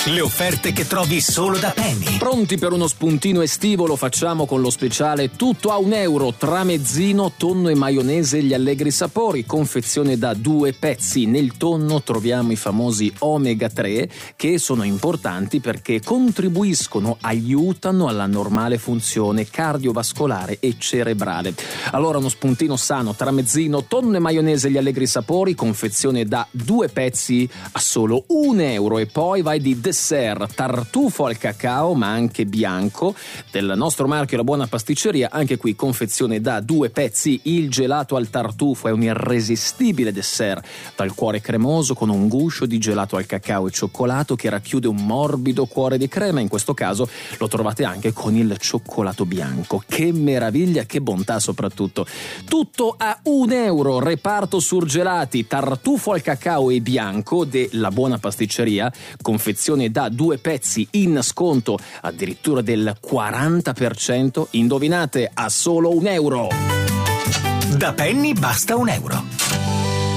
Le offerte che trovi solo da Penny. Pronti per uno spuntino estivo? Lo facciamo con lo speciale tutto a €1. Tramezzino, tonno e maionese gli allegri sapori, confezione da 2 pezzi. Nel tonno troviamo i famosi omega 3 che sono importanti perché contribuiscono, aiutano alla normale funzione cardiovascolare e cerebrale. Allora uno spuntino sano, tramezzino, tonno e maionese gli allegri sapori, confezione da 2 pezzi a solo €1. E poi vai di dessert, tartufo al cacao ma anche bianco del nostro marchio La Buona Pasticceria, anche qui confezione da 2 pezzi. Il gelato al tartufo è un irresistibile dessert dal cuore cremoso con un guscio di gelato al cacao e cioccolato che racchiude un morbido cuore di crema. In questo caso lo trovate anche con il cioccolato bianco. Che meraviglia, che bontà soprattutto. Tutto a €1. Reparto surgelati, tartufo al cacao e bianco della Buona Pasticceria, confezione da 2 pezzi in sconto addirittura del 40%. Indovinate, a solo €1. Da Penny basta €1.